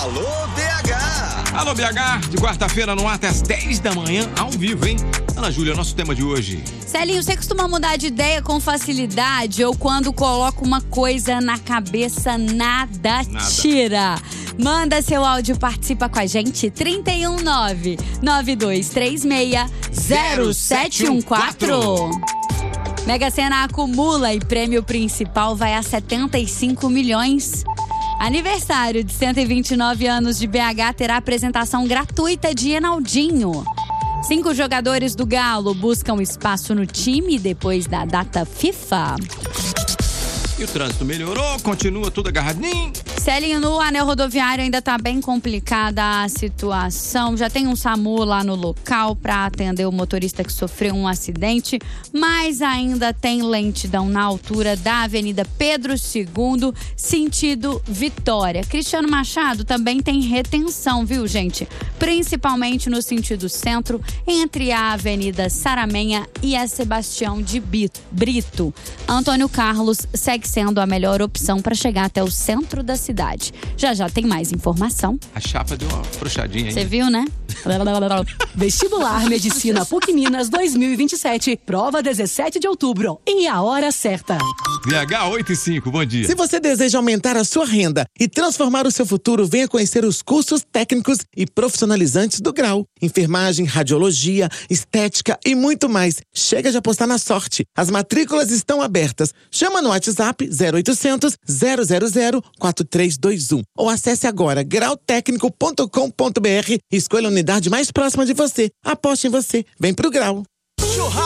Alô, BH! Alô, BH, de quarta-feira no ar até às 10 da manhã, ao vivo, hein? Ana Júlia, nosso tema de hoje. Celinho, você costuma mudar de ideia com facilidade ou quando coloca uma coisa na cabeça, nada tira? Manda seu áudio, participa com a gente, 319-9236-0714. Mega Sena acumula e prêmio principal vai a 75 milhões. Aniversário de 129 anos de BH terá apresentação gratuita de Enaldinho. 5 jogadores do Galo buscam espaço no time depois da data FIFA. E o trânsito melhorou, continua tudo agarradinho. Celinho, no anel rodoviário ainda tá bem complicada a situação. Já tem um SAMU lá no local para atender o motorista que sofreu um acidente, mas ainda tem lentidão na altura da Avenida Pedro II, sentido Vitória. Cristiano Machado também tem retenção, viu, gente? Principalmente no sentido centro, entre a Avenida Saramenha e a Sebastião de Brito. Antônio Carlos segue sendo a melhor opção para chegar até o centro da cidade. Já tem mais informação. A chapa deu uma frouxadinha aí. Você viu, né? Vestibular Medicina PUC Minas 2027. Prova 17 de outubro. E a hora certa. BH 85, bom dia. Se você deseja aumentar a sua renda e transformar o seu futuro, venha conhecer os cursos técnicos e profissionalizantes do Grau. Enfermagem, radiologia, estética e muito mais. Chega de apostar na sorte. As matrículas estão abertas. Chama no WhatsApp 0800 000 4321 ou acesse agora grautecnico.com.br e escolha a unidade mais próxima de você. Aposte em você. Vem pro Grau.